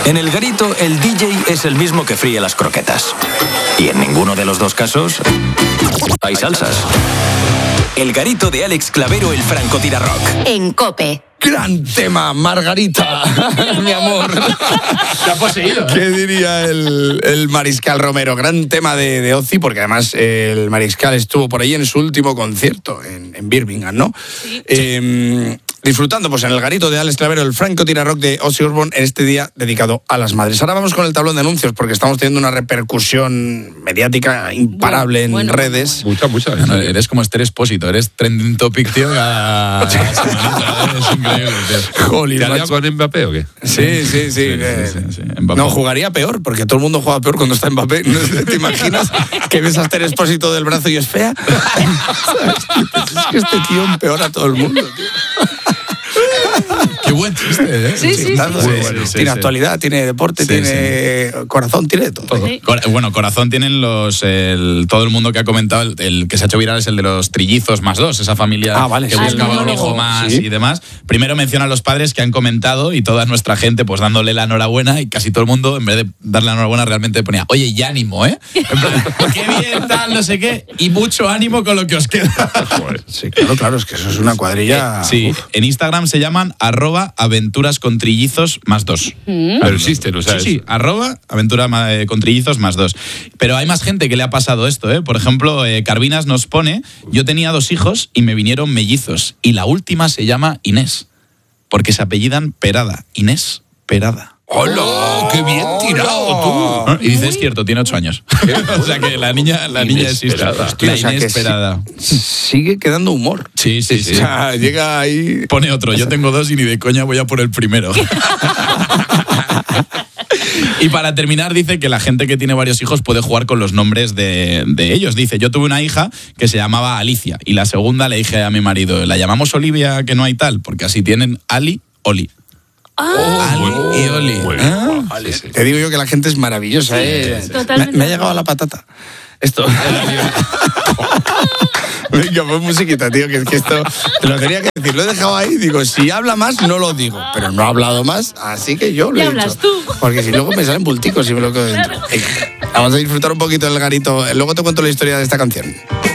En el garito, el DJ es el mismo que fríe las croquetas. Y en ninguno de los dos casos hay salsas. El garito de Alex Clavero, el francotirarrock. En COPE. Gran tema, Margarita, mi amor. Te ha poseído. ¿Qué diría el Mariscal Romero? Gran tema de Ozzy, porque además el Mariscal estuvo por ahí en su último concierto, en Birmingham, ¿no? Sí. Disfrutando pues en el garito de Alex Clavero, el francotirarrock de Ozzy Osbourne, en este día dedicado a las madres. Ahora vamos con el tablón de anuncios, porque estamos teniendo una repercusión mediática imparable en redes. Mucha. No, eres como Esther Expósito, eres trending topic, tío. Es increíble, tío. Jolín, ¿Te has liado con Mbappé o qué? Sí. No, jugaría peor, porque todo el mundo juega peor cuando está Mbappé. ¿Te imaginas que ves a Esther Expósito del brazo y es fea? Es que este tío empeora a todo el mundo, tío. Qué buen chiste, ¿eh? Sí. Tiene actualidad, tiene deporte, tiene corazón, tiene de todo. Sí. Bueno, corazón tienen todo el mundo que ha comentado, el que se ha hecho viral es el de los trillizos más dos, esa familia que buscaba un hijo más y demás. Primero mencionan los padres que han comentado y toda nuestra gente pues dándole la enhorabuena, y casi todo el mundo, en vez de darle la enhorabuena, realmente ponía, oye, y ánimo, ¿eh? En plan, qué bien, tal, no sé qué, y mucho ánimo con lo que os queda. Sí, claro, es que eso es una cuadrilla. Sí, en Instagram se llaman @aventurascontrillizos más dos. Pero existen, o sea. Sí, @aventura con trillizos más dos. Pero hay más gente que le ha pasado esto, ¿eh? Por ejemplo, Carvinas nos pone, yo tenía 2 hijos y me vinieron mellizos, y la última se llama Inés, porque se apellidan Perada. Inés Perada. ¡Hola! ¡Qué bien tirado tú! Y dice, es cierto, tiene 8 años. O sea que la niña existe. Hostia, La Inés Perada. Sigue quedando humor. Sí. O sea, llega ahí... Pone otro, yo tengo 2 y ni de coña voy a por el primero. Y para terminar, dice que la gente que tiene varios hijos puede jugar con los nombres de ellos. Dice, yo tuve una hija que se llamaba Alicia, y la segunda le dije a mi marido, la llamamos Olivia, que no hay tal, porque así tienen Ali, Oli. Ali y Oli. Te digo yo que la gente es maravillosa, Me ha llegado a la patata. Esto. Venga, pues musiquita, tío, que esto te lo tenía que decir. Lo he dejado ahí, digo, si habla más, no lo digo. Pero no ha hablado más, así que yo lo he dicho. hablas tú. Porque si luego me salen bulticos y me lo quedo dentro. Vamos a disfrutar un poquito del garito. Luego te cuento la historia de esta canción.